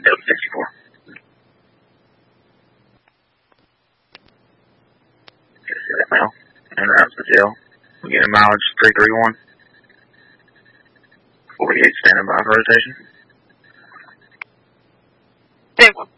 Delta 64. Get that now. En route to the jail. We get a mileage 331. 48 standing by for rotation. 10-1.